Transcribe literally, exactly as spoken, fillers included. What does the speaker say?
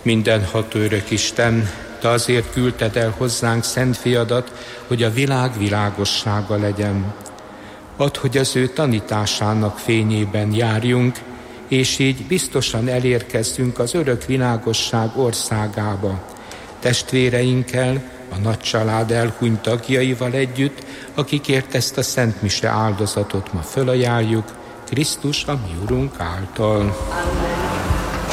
Mindenható örök Isten, Te azért küldted el hozzánk szent fiadat, hogy a világ világossága legyen. Add, hogy az ő tanításának fényében járjunk, és így biztosan elérkezzünk az örök világosság országába, testvéreinkkel, a nagy család elhunyt tagjaival együtt, akikért ezt a szentmise áldozatot ma fölajánljuk, Krisztus a mi Urunk által. Amen.